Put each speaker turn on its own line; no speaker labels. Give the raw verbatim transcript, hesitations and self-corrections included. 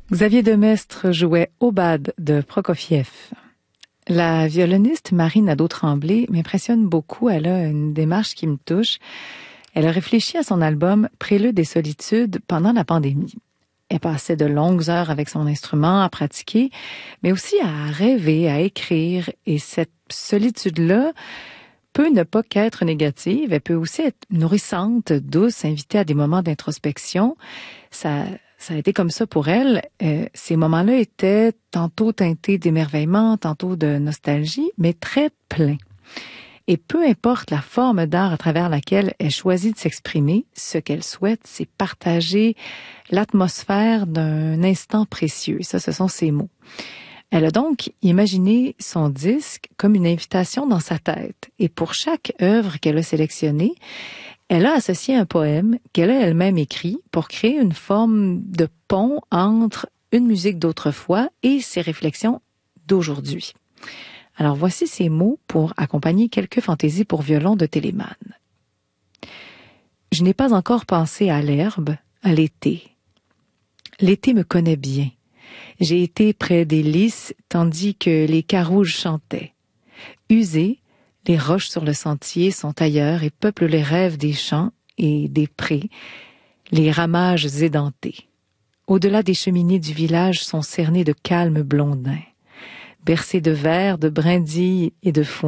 Xavier Demestre jouait Aubade de Prokofiev. La violoniste Marie Nadeau-Tremblay m'impressionne beaucoup. Elle a une démarche qui me touche. Elle a réfléchi à son album Prélude et solitude pendant la pandémie. Elle passait de longues heures avec son instrument à pratiquer, mais aussi à rêver, à écrire. Et cette solitude-là peut ne pas qu'être négative. Elle peut aussi être nourrissante, douce, inviter à des moments d'introspection. Ça, ça a été comme ça pour elle. Euh, ces moments-là étaient tantôt teintés d'émerveillement, tantôt de nostalgie, mais très pleins. Et peu importe la forme d'art à travers laquelle elle choisit de s'exprimer, ce qu'elle souhaite, c'est partager l'atmosphère d'un instant précieux. Et ça, ce sont ses mots. Elle a donc imaginé son disque comme une invitation dans sa tête. Et pour chaque œuvre qu'elle a sélectionnée, elle a associé un poème qu'elle a elle-même écrit pour créer une forme de pont entre une musique d'autrefois et ses réflexions d'aujourd'hui. Alors voici ces mots pour accompagner quelques fantaisies pour violon de Telemann. Je n'ai pas encore pensé à l'herbe, à l'été. L'été me connaît bien. J'ai été près des lys tandis que les carouges chantaient. Usés, les roches sur le sentier sont ailleurs et peuplent les rêves des champs et des prés, les ramages édentés. Au-delà des cheminées du village sont cernés de calmes blondins, bercés de verre, de brindilles et de foin.